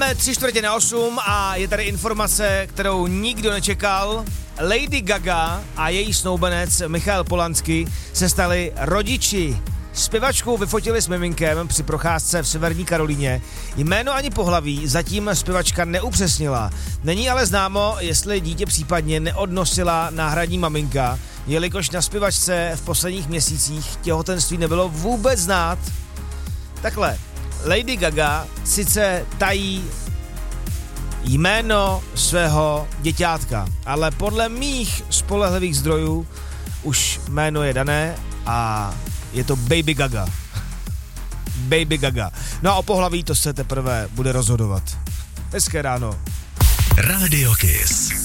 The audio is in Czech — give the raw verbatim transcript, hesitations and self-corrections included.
Máme tři čtvrtě na osm a je tady informace, kterou nikdo nečekal. Lady Gaga a její snoubenec Michael Polansky se stali rodiči. Zpěvačku vyfotili s miminkem při procházce v Severní Karolíně. Jméno ani pohlaví zatím zpěvačka neupřesnila. Není ale známo, jestli dítě případně neodnosila náhradní maminka, jelikož na zpěvačce v posledních měsících těhotenství nebylo vůbec znát. Takhle, Lady Gaga sice tají jméno svého děťátka, ale podle mých spolehlivých zdrojů už jméno je dané a je to Baby Gaga. Baby Gaga. No a o pohlaví to se teprve bude rozhodovat. Hezké ráno. Radio Kiss.